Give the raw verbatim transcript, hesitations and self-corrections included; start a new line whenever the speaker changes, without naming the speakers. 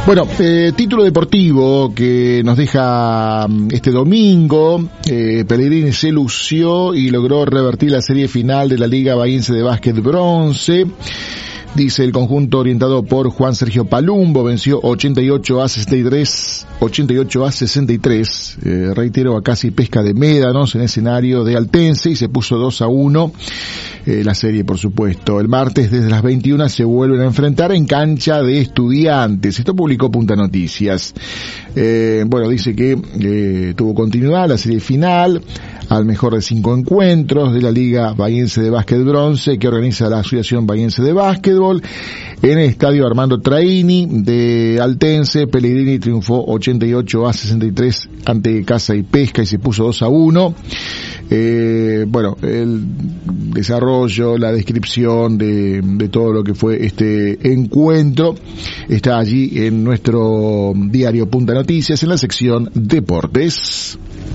Bueno, eh, título deportivo que nos deja este domingo. eh, Pellegrini se lució y logró revertir la serie final de la Liga Bahiense de Básquet Bronce. Dice el conjunto orientado por Juan Sergio Palumbo, venció ochenta y ocho a sesenta y tres, ochenta y ocho a sesenta y tres, eh, reitero, a casi pesca de médanos en escenario de Altense, y se puso dos a uno, eh, la serie por supuesto. El martes desde las veintiuna se vuelven a enfrentar en cancha de Estudiantes. Esto publicó Punta Noticias. Eh, bueno, dice que eh, tuvo continuidad la serie final, al mejor de cinco encuentros de la Liga Bahiense de Básquet Bronce que organiza la Asociación Bahiense de Básquetbol. En el estadio Armando Traini de Altense, Pellegrini triunfó ochenta y ocho a sesenta y tres ante Casa y Pesca y se puso dos a uno. Eh, bueno, el desarrollo, la descripción de, de todo lo que fue este encuentro está allí en nuestro diario Punta Noticias en la sección Deportes.